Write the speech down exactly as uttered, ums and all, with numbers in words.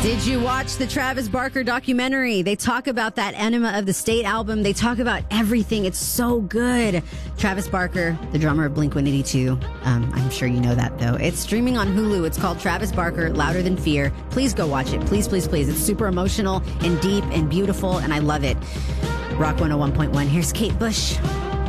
Did you watch the Travis Barker documentary? They talk about that Enema of the State album. They talk about everything. It's so good. Travis Barker, the drummer of Blink one eighty-two. Um, I'm sure you know that, though. It's streaming on Hulu. It's called Travis Barker, Louder Than Fear. Please go watch it. Please, please, please. It's super emotional and deep and beautiful, and I love it. Rock one oh one point one. Here's Kate Bush.